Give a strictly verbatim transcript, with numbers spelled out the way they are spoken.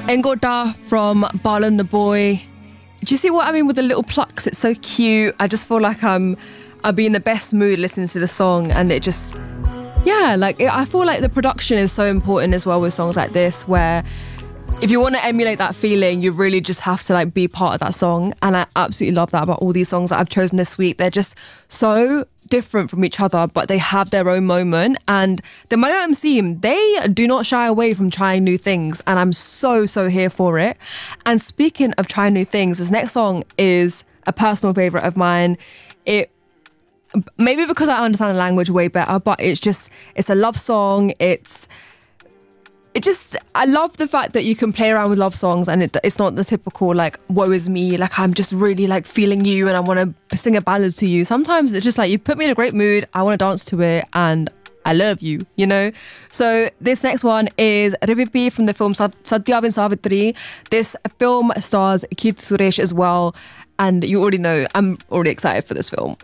Engota from Balan the Boy. Do you see what I mean with the little plucks? It's so cute. I just feel like I'm, I'll be in the best mood listening to the song, and it just, yeah, like it, I feel like the production is so important as well with songs like this, where if you want to emulate that feeling, you really just have to like be part of that song. And I absolutely love that about all these songs that I've chosen this week. They're just so different from each other, but they have their own moment. And the Malayalam scene, they do not shy away from trying new things, and I'm so so here for it. And speaking of trying new things, this next song is a personal favorite of mine. It maybe because I understand the language way better, but it's just it's a love song. It's It just, I love the fact that you can play around with love songs, and it, it's not the typical like, woe is me, like I'm just really like feeling you and I want to sing a ballad to you. Sometimes it's just like, you put me in a great mood, I want to dance to it, and I love you, you know? So this next one is Ripipi from the film Satyavin Savitri. This film stars Keith Suresh as well, and you already know, I'm already excited for this film.